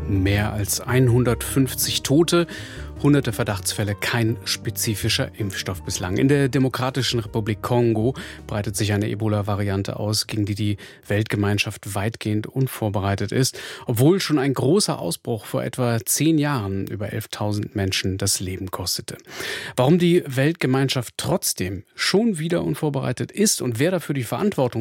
Mehr als 150 Tote, hunderte Verdachtsfälle, kein spezifischer Impfstoff bislang. In der Demokratischen Republik Kongo breitet sich eine Ebola-Variante aus, gegen die die Weltgemeinschaft weitgehend unvorbereitet ist, obwohl schon ein großer Ausbruch vor etwa 10 Jahren über 11.000 Menschen das Leben kostete. Warum die Weltgemeinschaft trotzdem schon wieder unvorbereitet ist und wer dafür die Verantwortung